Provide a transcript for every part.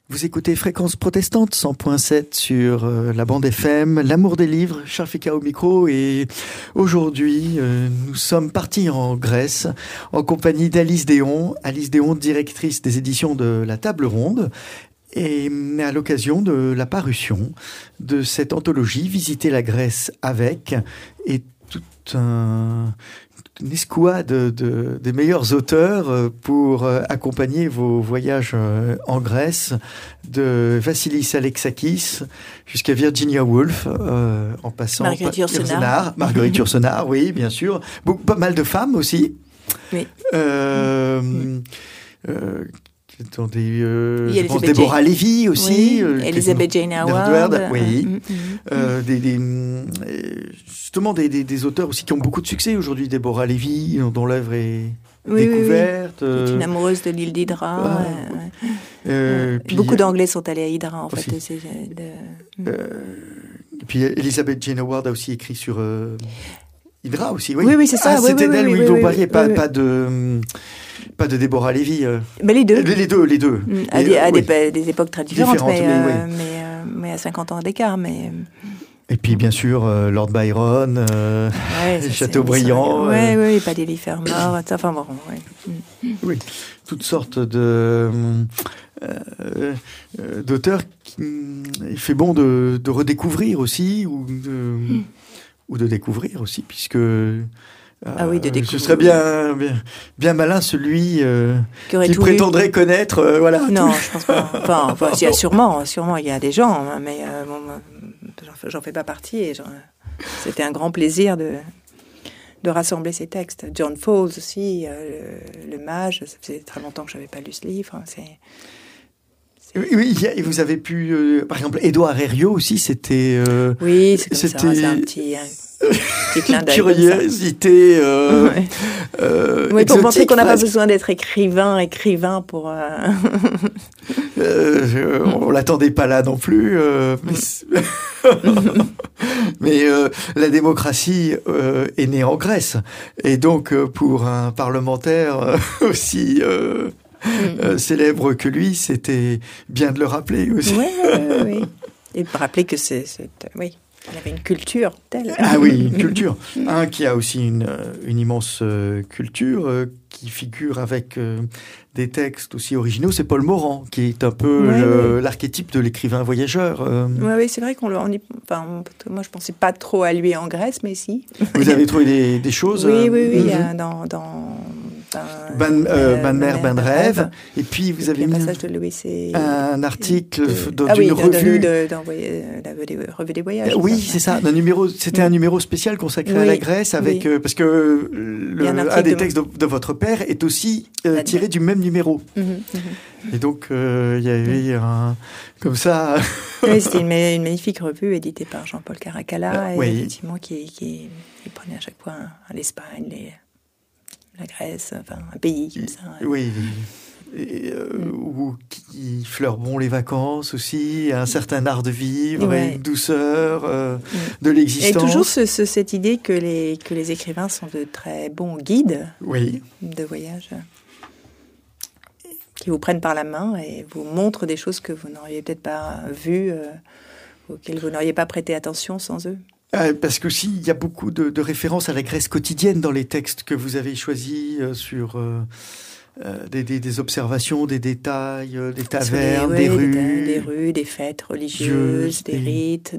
Vous écoutez Fréquence Protestante 100.7 sur la bande FM, l'amour des livres, Charles Fika au micro, et aujourd'hui nous sommes partis en Grèce en compagnie d'Alice Déon, directrice des éditions de La Table Ronde, et à l'occasion de la parution de cette anthologie Visiter la Grèce avec, et une escouade des meilleurs auteurs pour accompagner vos voyages en Grèce, de Vassilis Alexakis jusqu'à Virginia Woolf, en passant Marguerite Yourcenar. Marguerite Yourcenar, oui, bien sûr. Pas mal de femmes aussi. Oui. Je pense Deborah Levy aussi. Oui, Elizabeth Jane Howard. Oui. Justement, des auteurs aussi qui ont beaucoup de succès aujourd'hui. Deborah Levy, dont l'œuvre est découverte. Oui. Qui est une amoureuse de l'île d'Hydra. Beaucoup d'Anglais sont allés à Hydra, en fait. Et puis Elizabeth Jane Howard a aussi écrit sur Hydra aussi. Oui, c'est ça. C'était d'elle, oui. Vous parliez pas de Deborah Levy. Mais les deux. Les deux. À des époques très différentes, mais à 50 ans d'écart. Et puis, bien sûr, Lord Byron, Chateaubriand. Oui, Paddy Fermor, enfin bon, Oui, toutes sortes d'auteurs il fait bon de redécouvrir aussi, ou de découvrir aussi, puisque... de découvrir. Ce serait bien malin celui qui prétendrait connaître, voilà. Non, je pense pas. Enfin, il y a sûrement, il y a des gens, mais j'en fais pas partie. Et c'était un grand plaisir de rassembler ces textes. John Fowles aussi, le mage. Ça faisait très longtemps que j'avais pas lu ce livre. Oui, et vous avez pu, par exemple, Édouard Herriot aussi, c'était. Oui, c'est un petit clin d'œil. Curiosité. Pour montrer qu'on n'a pas besoin d'être écrivain pour. On l'attendait pas là non plus. Mais la démocratie est née en Grèce, et donc pour un parlementaire aussi. Célèbre que lui, c'était bien de le rappeler aussi. Oui. Et de rappeler que oui, il avait une culture telle. Ah oui, une culture. Un qui a aussi une immense culture, qui figure avec des textes aussi originaux, c'est Paul Morand, qui est un peu l'archétype de l'écrivain voyageur. Oui, c'est vrai moi, je pensais pas trop à lui en Grèce, mais si. Vous avez trouvé des choses. Oui, dans Ban-Mer, Ban-Rêve. Et puis, vous avez mis un article d'une revue. La revue des voyages. Oui, c'est ça. C'était un numéro spécial consacré à la Grèce, avec, parce que un des textes de votre père est aussi tiré du même numéro. Et donc, il y avait comme ça. Oui, c'était une magnifique revue éditée par Jean-Paul Caracalla, et effectivement, qui prenait à chaque fois l'Espagne, la Grèce, enfin un pays comme ça. Oui, qui fleure bon les vacances aussi, un certain art de vivre, et une douceur de l'existence. Et toujours cette idée que les écrivains sont de très bons guides de voyage, qui vous prennent par la main et vous montrent des choses que vous n'auriez peut-être pas vues, auxquelles vous n'auriez pas prêté attention sans eux. Parce que il y a beaucoup de références à la Grèce quotidienne dans les textes que vous avez choisis, sur des observations, des détails, des tavernes, des rues, des fêtes religieuses, des rites,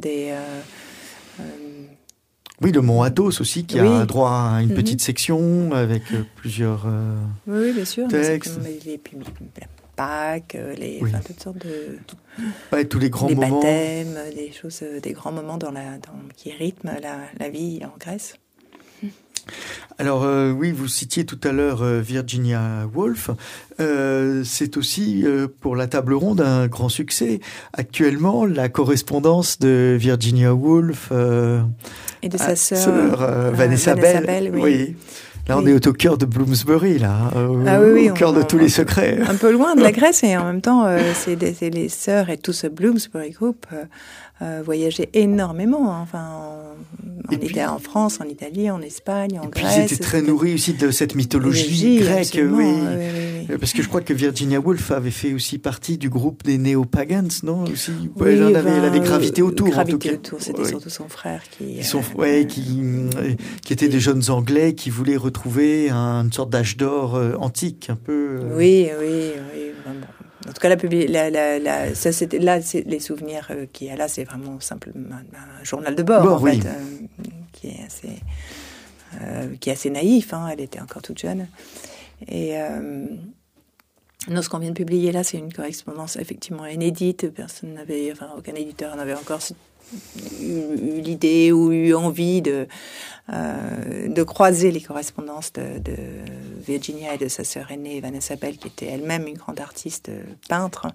Oui, le mont Athos aussi, qui a droit à une petite section avec plusieurs bien sûr, textes. Pâques, toutes sortes de... tous les grands moments. Les baptêmes, des grands moments qui rythment la vie en Grèce. Alors, vous citiez tout à l'heure Virginia Woolf. C'est aussi, pour La Table Ronde, un grand succès. Actuellement, la correspondance de Virginia Woolf et de sa sœur Vanessa Bell. Oui. Là, on est au cœur de Bloomsbury, là, au cœur de tous les secrets. Un peu loin de la Grèce, et en même temps, c'est les sœurs et tout ce Bloomsbury Group voyageait énormément. Hein. Enfin, on était en France, en Italie, en Espagne, en Grèce. Et puis ils étaient très nourris aussi de cette mythologie grecque. Oui. Parce que je crois que Virginia Woolf avait fait aussi partie du groupe des néo-pagans, non aussi. Elle avait gravité autour. C'était surtout son frère qui étaient des jeunes Anglais qui voulaient retrouver une sorte d'âge d'or antique, un peu. Oui, vraiment. En tout cas, ça, c'était, là, c'est les souvenirs qu'il y a là, c'est vraiment simplement un journal de bord, en fait, qui est assez naïf. Hein, elle était encore toute jeune. Et non, ce qu'on vient de publier là, c'est une correspondance effectivement inédite. Aucun éditeur n'avait encore eu l'idée ou eu envie de croiser les correspondances de Virginia et de sa sœur aînée Vanessa Bell, qui était elle-même une grande artiste peintre.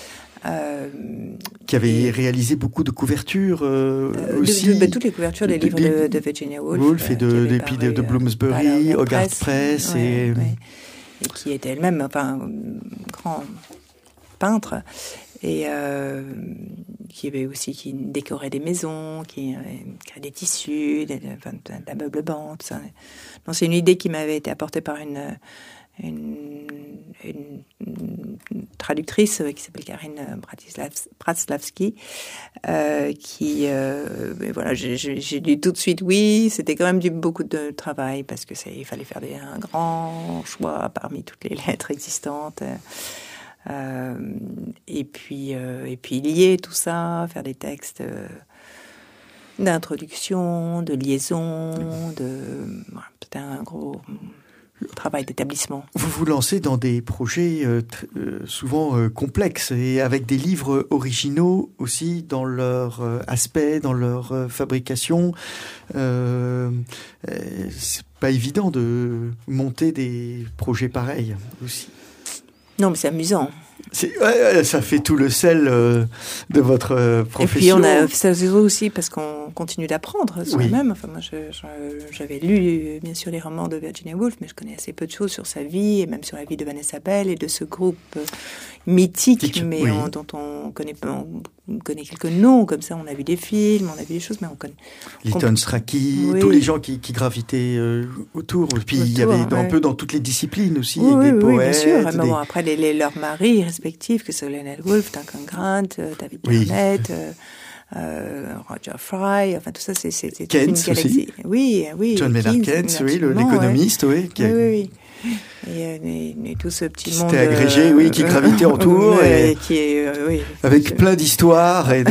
Qui avait réalisé beaucoup de couvertures aussi. Toutes les couvertures des livres de Virginia Woolf. Et de Bloomsbury, Hogarth Press. Et qui était elle-même un grand peintre. Et qui décorait des maisons, qui créait des tissus, d'ameublement, tout ça. Donc, c'est une idée qui m'avait été apportée par une traductrice qui s'appelle Karine Pratslavski, j'ai dit tout de suite oui. C'était quand même beaucoup de travail parce que il fallait faire un grand choix parmi toutes les lettres existantes. Et puis lier tout ça, faire des textes d'introduction, de liaison, c'était un gros travail d'établissement. Vous vous lancez dans des projets souvent complexes et avec des livres originaux aussi dans leur aspect, dans leur fabrication. C'est pas évident de monter des projets pareils aussi. Non, mais c'est amusant. Ça fait tout le sel de votre profession. Et puis ça c'est aussi parce qu'on continue d'apprendre soi-même. Enfin, moi, j'avais lu bien sûr les romans de Virginia Woolf, mais je connais assez peu de choses sur sa vie et même sur la vie de Vanessa Bell et de ce groupe mythique, mais dont on connaît quelques noms. Comme ça, on a vu des films, on a vu des choses, mais on connaît. Lytton Strachey, tous les gens qui gravitaient autour. Et puis il y avait un peu dans toutes les disciplines aussi, des poètes. Bien sûr. Bon, après leurs maris respectifs, que c'est Leonard Woolf, Duncan Grant, David Garnett, Roger Fry, enfin tout ça, c'est Keynes une galaxie. Oui. John Maynard Keynes, l'économiste, Oui. Et tout ce petit monde. C'était agrégé, qui gravitait autour. Avec plein d'histoires et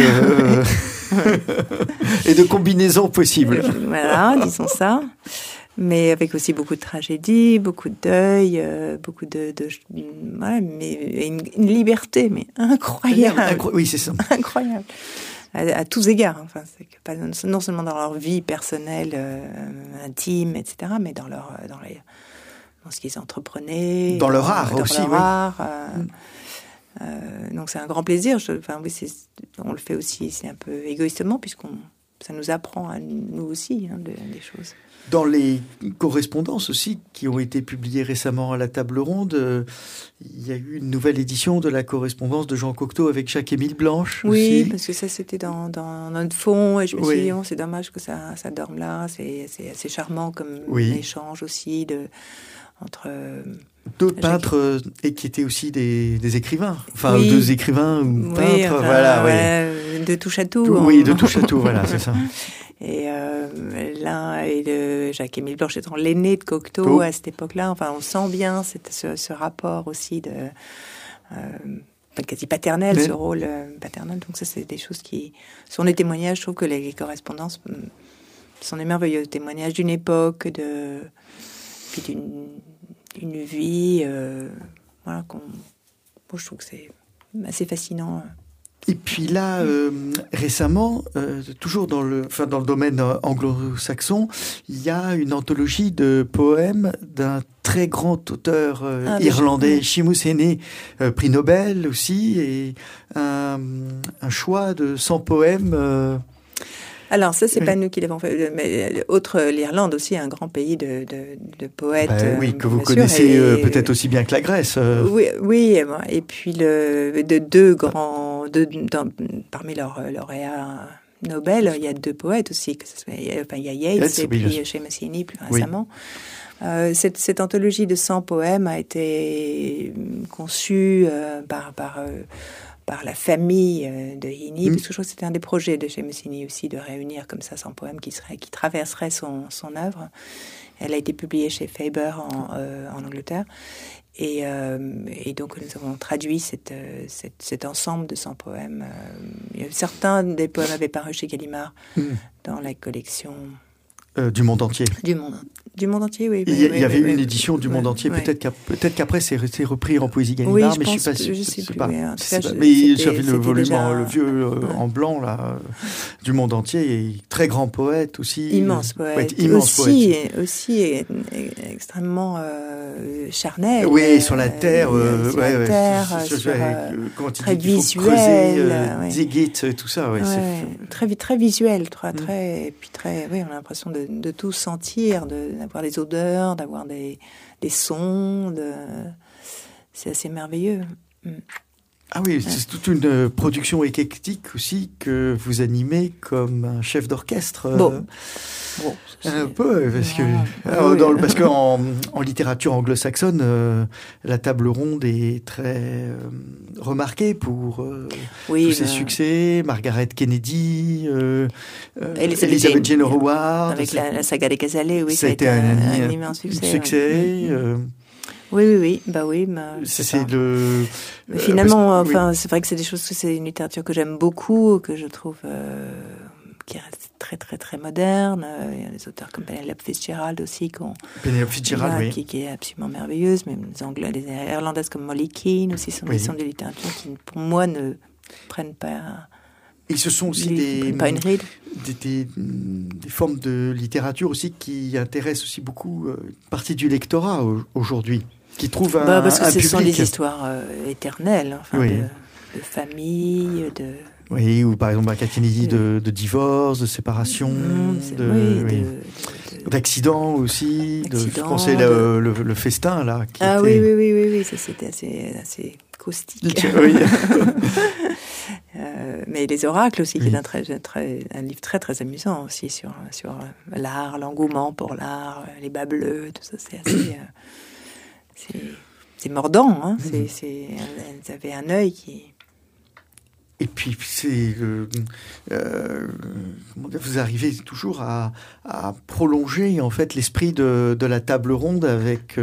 de combinaisons possibles. Voilà, disons ça. Mais avec aussi beaucoup de tragédies, beaucoup de deuil, beaucoup mais une liberté, mais incroyable. Oui, c'est ça. Incroyable. À tous égards. Enfin, c'est que pas non seulement dans leur vie personnelle, intime, etc., mais dans ce qu'ils entreprenaient. Dans leur art aussi, donc c'est un grand plaisir. On le fait aussi, c'est un peu égoïstement, ça nous apprend à nous aussi des choses. Dans les correspondances aussi qui ont été publiées récemment à la Table Ronde, il y a eu une nouvelle édition de la correspondance de Jean Cocteau avec Jacques-Émile Blanche. Oui, aussi. parce que ça c'était dans notre fond et je me suis dit c'est dommage que ça dorme là. C'est assez charmant comme échange aussi entre deux peintres et qui étaient aussi des écrivains. Enfin, deux écrivains ou peintres, de touche à tout. De touche à tout, voilà, c'est ça. Et l'un et Jacques-Émile Blanche étant l'aîné de Cocteau à cette époque-là. Enfin, on sent bien ce rapport aussi quasi paternel, ce rôle paternel. Donc ça, c'est des choses qui sont des témoignages. Je trouve que les correspondances sont des merveilleux témoignages d'une époque, puis d'une vie. Je trouve que c'est assez fascinant. Et puis là, récemment, toujours dans le domaine anglo-saxon, il y a une anthologie de poèmes d'un très grand auteur irlandais, Seamus Heaney, prix Nobel aussi, et un choix de 100 poèmes. Alors ça, c'est pas nous qui l'avons fait, mais l'Irlande aussi, un grand pays de poètes. Oui, que vous connaissez peut-être aussi bien que la Grèce. Oui, et puis parmi leurs lauréats Nobel, il y a 2 poètes aussi. Il y a Yeats et puis Seamus Heaney plus récemment. Cette anthologie de 100 poèmes a été conçue par la famille de Heaney, parce que je crois que c'était un des projets de Seamus Heaney aussi, de réunir comme ça 100 poèmes qui traverseraient son œuvre. Elle a été publiée chez Faber en Angleterre. Et donc, nous avons traduit cet ensemble de 100 poèmes. Certains des poèmes avaient paru chez Gallimard dans la collection... du monde entier. Du monde entier, oui. Il y avait une édition du monde entier. Peut-être qu'après, c'est repris en poésie Gallimard, mais je suis pas sûr. Je sais plus. Mais j'avais le volume, le vieux en blanc, là, du monde entier. Et très grand poète aussi. Immense poète. Aussi extrêmement charnel. Oui, sur la terre. Très visuel. Ziggit, tout ça. Très visuel. Et puis on a l'impression de tout sentir, d'avoir des odeurs, d'avoir des sons. C'est assez merveilleux. Ah oui, c'est toute une production éclectique aussi que vous animez comme un chef d'orchestre. Un peu, parce que en littérature anglo-saxonne, la table ronde est très remarquée pour tous ses succès. Margaret Kennedy, Elizabeth Jane Howard. Avec la saga des Casalets, ça a été un immense succès. Oui. C'est le. Finalement, c'est vrai que c'est des choses que c'est une littérature que j'aime beaucoup, que je trouve qui reste très très très moderne. Il y a des auteurs comme Penelope Fitzgerald aussi, qui est absolument merveilleuse. Mais les Irlandaises comme Molly Keane aussi sont des littératures qui, pour moi, ne prennent pas. Et ce sont aussi des formes de littérature aussi qui intéressent aussi beaucoup une partie du lectorat aujourd'hui. Qui trouve parce que un ce public. sont des histoires éternelles, de famille, de... Oui, ou par exemple un cas Kennedy de divorce, de séparation, d'accident aussi. Je pensais le festin, là. Oui, ça c'était assez caustique. Oui. Mais les oracles aussi, qui est un livre très très amusant aussi sur l'art, l'engouement pour l'art, les bas bleus, tout ça, c'est assez... C'est mordant, hein. Elles avaient un œil qui... Et puis, vous arrivez toujours à prolonger en fait l'esprit de la table ronde avec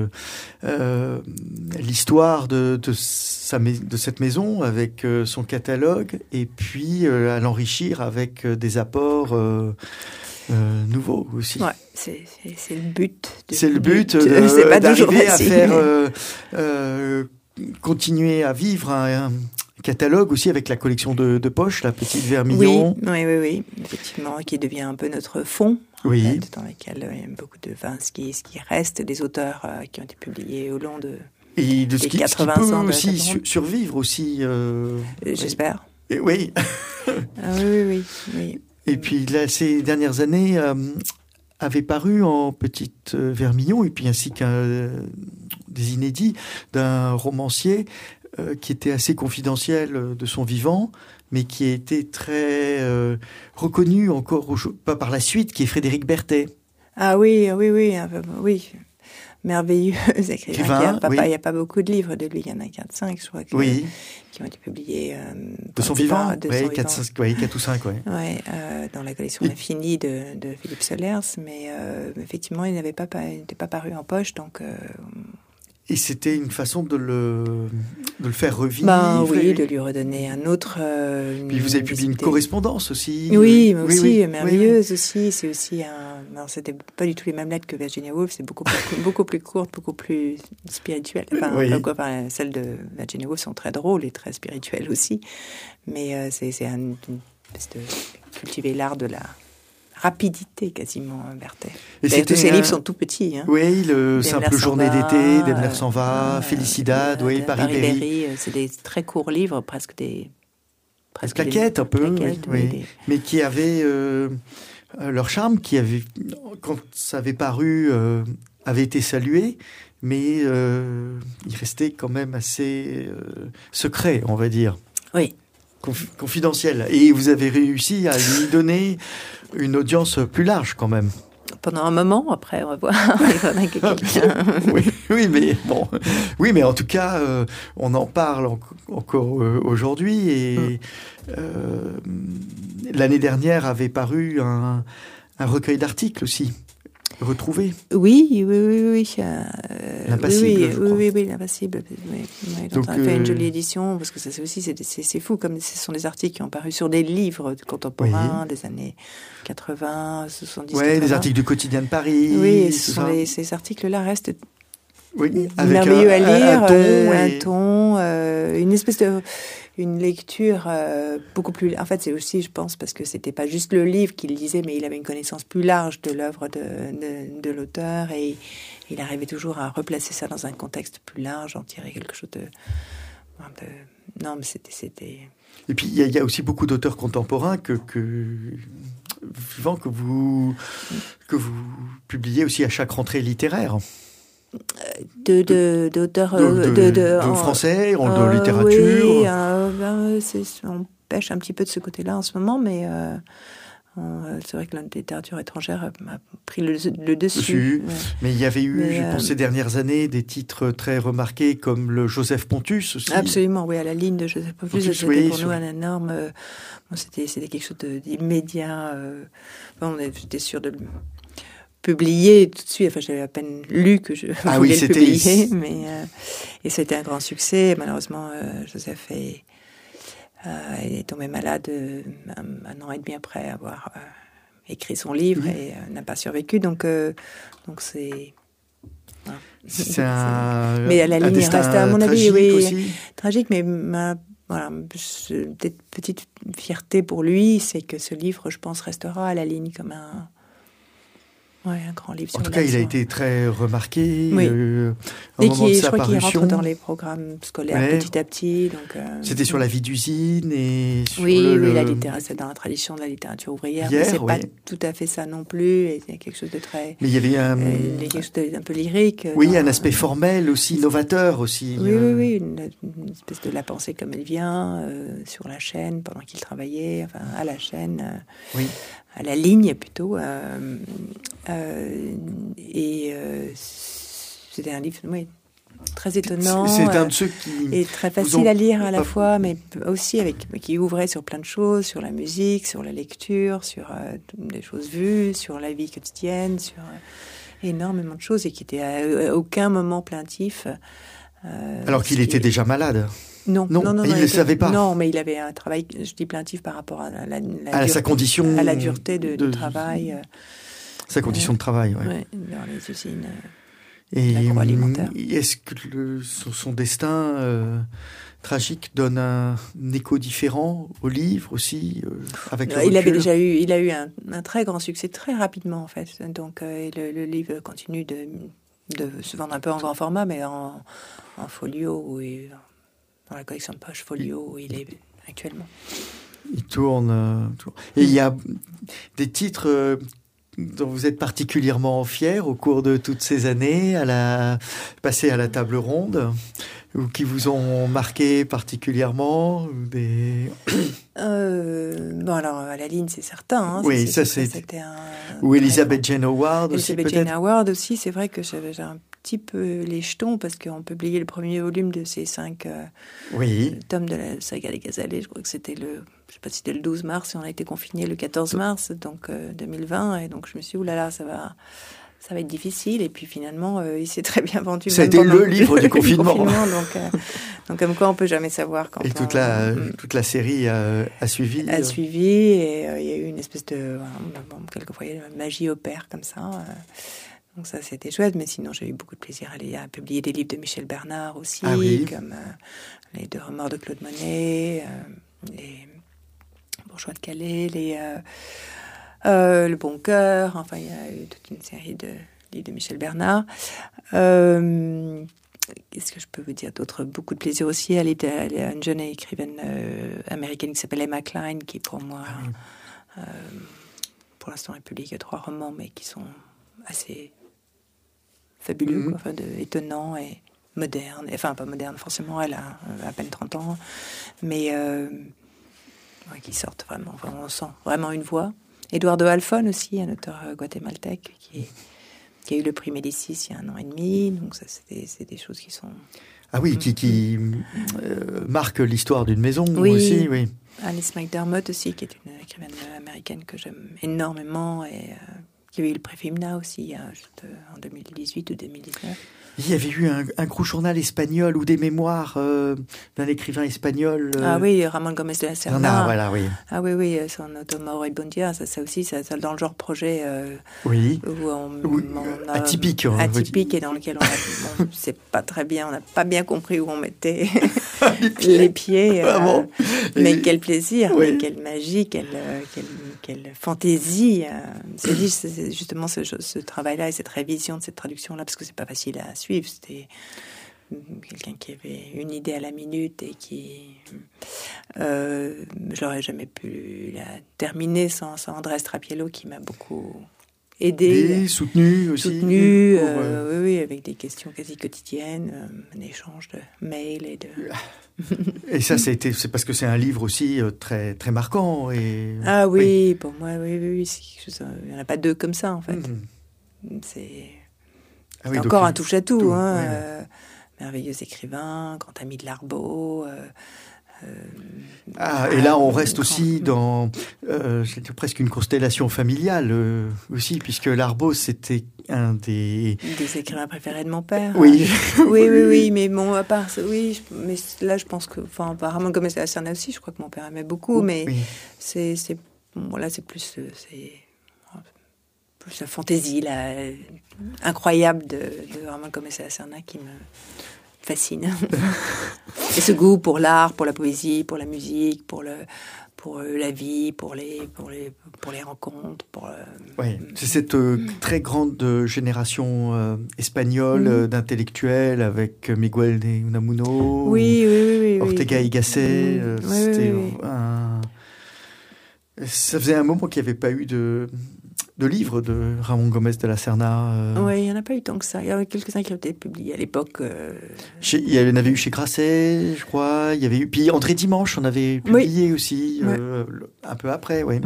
l'histoire de cette maison, avec son catalogue, et puis à l'enrichir avec des apports nouveaux aussi. Ouais, c'est le but. C'est le but c'est pas d'arriver à facile. faire continuer à vivre un catalogue aussi avec la collection de poche, la petite Vermillon. Oui, effectivement, qui devient un peu notre fond, dans lequel il y a beaucoup de ce qui reste des auteurs qui ont été publiés au long et de ce qui 80 ans peut aussi survivre aussi. J'espère. Oui. Oui. Et puis là, ces dernières années avait paru en petite Vermillon, et puis ainsi qu'un des inédits d'un romancier qui était assez confidentiel de son vivant, mais qui a été très reconnu encore pas par la suite, qui est Frédéric Berthet. Ah oui. Merveilleux écrivain. Il n'y a pas beaucoup de livres de lui, il y en a 4-5, je crois, qui ont été publiés. De son vivant, 4 ou 5, dans la collection Infinie de Philippe Solers, mais effectivement, il n'était pas paru en poche, donc... Et c'était une façon de le faire revivre. De lui redonner un autre. Puis vous avez publié une correspondance aussi. Oui, merveilleuse aussi. C'est aussi non, c'était pas du tout les mêmes lettres que Virginia Woolf. C'est beaucoup plus courte, beaucoup plus spirituelle. Celles de Virginia Woolf sont très drôles et très spirituelles aussi. Mais c'est une espèce de cultiver l'art de la rapidité quasiment, Berthet. Et tous ces livres sont tout petits. Hein. Oui, le Simple Journée d'été, Daimler s'en va, Felicidad, Paris-Berry. C'est des très courts livres, presque des presque claquettes un peu, claquettes, oui. Mais qui avaient leur charme, qui avait, quand ça avait paru, avait été salué, mais il restait quand même assez secret, on va dire. Oui. Confidentiel. Et vous avez réussi à lui donner une audience plus large quand même. Pendant un moment, après, on va voir. oui, mais bon, oui, mais en tout cas, on en parle encore aujourd'hui. Et l'année dernière avait paru un recueil d'articles aussi. Retrouvé. Oui. L'Impassible, je crois. Oui, l'Impassible. Oui. Donc, on a fait une jolie édition, parce que ça, c'est fou, comme ce sont des articles qui ont paru sur des livres contemporains des années 80, 70, Oui, des articles du Quotidien de Paris. Oui, ces articles-là restent avec merveilleux à lire, un ton, une espèce de... Une lecture beaucoup plus... En fait, c'est aussi, je pense, parce que c'était pas juste le livre qu'il lisait, mais il avait une connaissance plus large de l'œuvre de l'auteur, et il arrivait toujours à replacer ça dans un contexte plus large, en tirer quelque chose de... Non, mais c'était... Et puis, il y a aussi beaucoup d'auteurs contemporains que vous publiez aussi à chaque rentrée littéraire. D'auteurs de français, de littérature. Oui, on pêche un petit peu de ce côté-là en ce moment, mais c'est vrai que la littérature étrangère a pris le dessus. Ouais. Mais il y avait eu, je pense, ces dernières années, des titres très remarqués comme le Joseph Pontus aussi. Absolument, oui, à la ligne de Joseph Pontus, c'était pour nous un énorme... c'était quelque chose d'immédiat. On était sûr de... publié tout de suite. Enfin, j'avais à peine lu que je voulais le publier, mais et c'était un grand succès. Malheureusement, Joseph est tombé malade un an et demi après avoir écrit son livre et n'a pas survécu. Donc c'est. Voilà. Mais à la ligne, il reste, à mon avis, tragique, mais voilà, petite fierté pour lui, c'est que ce livre, je pense, restera à la ligne comme un grand livre. En tout cas, il a été très remarqué. Oui. Et je crois qu'il rentre dans les programmes scolaires petit à petit. C'était sur la vie d'usine et sur la littérature, c'est dans la tradition de la littérature ouvrière. Mais c'est pas tout à fait ça non plus. Et il y a quelque chose de très. Mais il y avait quelque chose d'un peu lyrique. Oui, un aspect formel aussi, novateur aussi. Oui, une espèce de la pensée comme elle vient sur la chaîne pendant qu'il travaillait, enfin à la chaîne. Oui. À la ligne plutôt. C'était un livre très étonnant. C'est un de ceux qui... Et très facile à lire à la fois, mais aussi qui ouvrait sur plein de choses, sur la musique, sur la lecture, sur des choses vues, sur la vie quotidienne, sur énormément de choses, et qui était à aucun moment plaintif. Alors qu'il était déjà malade. Non, il ne le savait pas. Non, mais il avait un travail, je dis plaintif par rapport à sa condition, à la dureté de travail. Sa condition de travail, oui. Ouais, dans les usines agroalimentaires. Est-ce que son destin tragique donne un écho différent au livre aussi il a eu un très grand succès très rapidement en fait. Donc le livre continue de se vendre un peu en grand format, mais en folio et dans la collection de poche folio où il est actuellement. Il tourne. Et il y a des titres dont vous êtes particulièrement fiers au cours de toutes ces années, passées à la table ronde, ou qui vous ont marqué particulièrement alors à la ligne, c'est certain. Hein, oui, c'était ou Elizabeth Jane Howard aussi, peut-être. Elizabeth Jane Howard aussi, c'est vrai que j'avais un petit peu les jetons parce qu'on publiait le premier volume de ces 5 tomes de la saga des Gazelles. Je crois que c'était je sais pas si c'était le 12 mars et on a été confinés le 14 mars, donc 2020. Et donc je me suis dit, oulala, ça va être difficile. Et puis finalement, il s'est très bien vendu. Ça a été le livre du confinement. Donc comme quoi, on peut jamais savoir quand. Et toute la série a suivi. A suivi, et il y a eu une espèce de quelquefois la magie opère comme ça. Donc ça, c'était chouette, mais sinon, j'ai eu beaucoup de plaisir à publier des livres de Michel Bernard aussi, comme Les 2 remords de Claude Monet, les Bourgeois de Calais, Le Bon Cœur. Enfin, il y a eu toute une série de livres de Michel Bernard. qu'est-ce que je peux vous dire d'autre? Beaucoup de plaisir aussi. Elle est une jeune écrivaine américaine qui s'appelle Emma Cline, qui pour moi, pour l'instant, elle publie que 3 romans, mais qui sont assez fabuleux, quoi, enfin, étonnants et modernes. Enfin, pas modernes forcément, elle a à peine 30 ans, mais qui sortent vraiment, on sent vraiment une voix. Eduardo Halfon aussi, un auteur guatémaltèque qui a eu le prix Médicis il y a 1 an et demi. Donc ça, c'est des choses qui sont... Ah oui, qui marque l'histoire d'une maison aussi, oui. Alice McDermott aussi, qui est une écrivaine américaine que j'aime énormément et qui a eu le prix Femina aussi, en 2018 ou 2019. Il y avait eu un gros journal espagnol ou des mémoires d'un écrivain espagnol. Ah oui, Ramon Gómez de la Serna. Voilà, oui. Ah oui, son Automobile Bondia, ça aussi, ça dans le genre projet oui. où on a, atypique. Atypique et dans lequel c'est pas très bien, on n'a pas bien compris où on mettait les pieds. Mais quel plaisir, mais quelle magie, quelle fantaisie. C'est justement ce travail-là et cette révision de cette traduction-là, parce que c'est pas facile à suivre. C'était quelqu'un qui avait une idée à la minute et qui... j'aurais jamais pu la terminer sans Andrés Trapiello, qui m'a beaucoup aidé. Soutenu aussi. Oui, avec des questions quasi quotidiennes, un échange de mails et de... Et ça, c'est parce que c'est un livre aussi très, très marquant. Ah oui, pour moi, oui. Il n'y en a pas 2 comme ça, en fait. C'est encore un touche-à-tout. Merveilleux écrivain, grand ami de Larbaud. Et là, on reste aussi dans presque une constellation familiale aussi, puisque Larbaud, c'était un des écrivains préférés de mon père. Oui. Oui, mais bon, à part ça, mais là, je pense que, apparemment, comme c'est la Serna aussi, je crois que mon père aimait beaucoup, mais c'est plus la fantaisie incroyable de Ramon Gómez de la Serna qui me fascine. Et ce goût pour l'art, pour la poésie, pour la musique, pour la vie, pour les rencontres. C'est cette très grande génération espagnole d'intellectuels avec Miguel de Unamuno, Ortega y Gasset. Ça faisait un moment qu'il n'y avait pas eu de livres de Ramon Gómez de la Serna. Oui, il n'y en a pas eu tant que ça. Il y en avait quelques-uns qui ont été publiés à l'époque. Il y en avait eu chez Grasset, je crois. Il y avait eu... Puis André Dimanche en avait publié aussi, un peu après. Oui,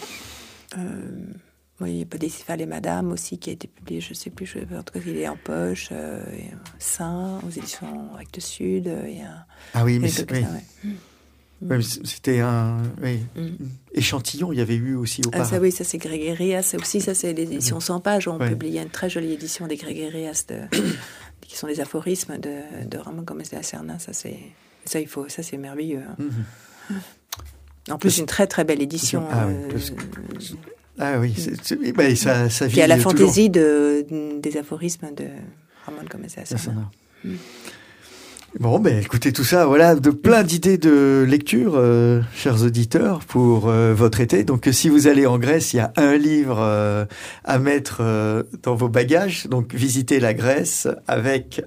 il y a Podécifal et Madame aussi qui a été publié, je ne sais plus. En tout cas, il est en poche. Saint, aux éditions Actes Sud. C'était un échantillon, il y avait eu aussi auparavant. Ça c'est Gregerias, ça c'est des éditions 100 pages. On publie une très jolie édition des Gregerias qui sont des aphorismes de Ramon Gómez de la Serna. Ça c'est merveilleux. En plus, une très très belle édition. Ça vit. Puis il y a la fantaisie des aphorismes de Ramon Gómez de la Serna. Bon, écoutez tout ça, voilà, de plein d'idées de lecture, chers auditeurs, pour votre été. Donc, si vous allez en Grèce, il y a un livre à mettre dans vos bagages. Donc, visitez la Grèce avec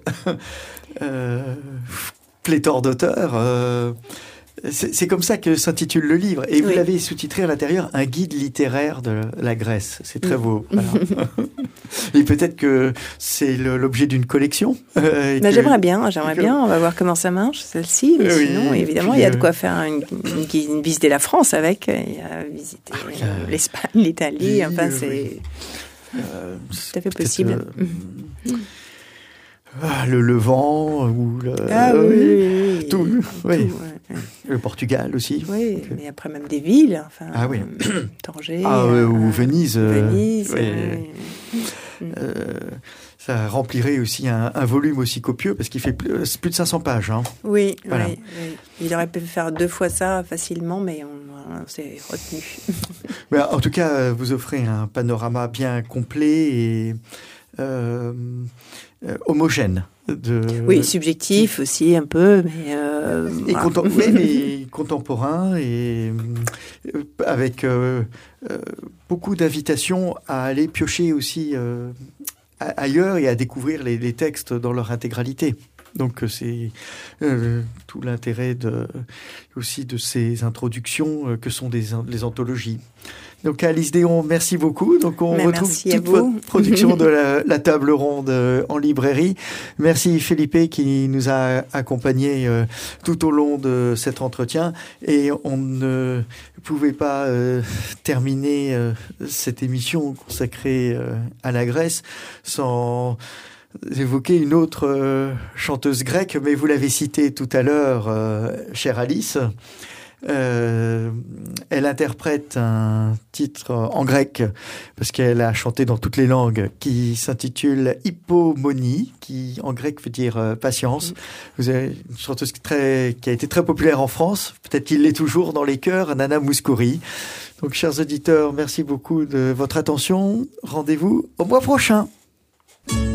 pléthore d'auteurs. C'est comme ça que s'intitule le livre. Et vous l'avez sous-titré à l'intérieur, un guide littéraire de la Grèce. C'est très beau. Voilà. Et peut-être que c'est l'objet d'une collection. J'aimerais bien. On va voir comment ça marche, celle-ci. Mais sinon, évidemment, il y a de quoi faire visiter la France avec. Il y a visiter l'Espagne, l'Italie. C'est tout à fait possible. Le Levant ou tout. Le Portugal aussi. Oui, mais après même des villes. Tanger. Ou Venise. Venise. Ça remplirait aussi un volume aussi copieux parce qu'il fait plus de 500 pages. Oui. Il aurait pu faire 2 fois ça facilement, mais on s'est retenu. Mais en tout cas, vous offrez un panorama bien complet et homogène. Subjectif aussi un peu, mais mais contemporain et avec beaucoup d'invitations à aller piocher aussi ailleurs et à découvrir les textes dans leur intégralité. Donc c'est tout l'intérêt aussi de ces introductions que sont les anthologies. Donc Alice Déon, merci beaucoup. Donc on retrouve toute votre production de la table ronde en librairie. Merci Felipe qui nous a accompagnés tout au long de cet entretien. Et on ne pouvait pas terminer cette émission consacrée à la Grèce sans évoquer une autre chanteuse grecque, mais vous l'avez citée tout à l'heure, chère Alice. Elle interprète un titre en grec, parce qu'elle a chanté dans toutes les langues, qui s'intitule Hypomone, qui en grec veut dire patience. Vous avez une chanteuse qui a été très populaire en France, peut-être qu'il l'est toujours dans les chœurs, Nana Mouskouri. Donc, chers auditeurs, merci beaucoup de votre attention. Rendez-vous au mois prochain.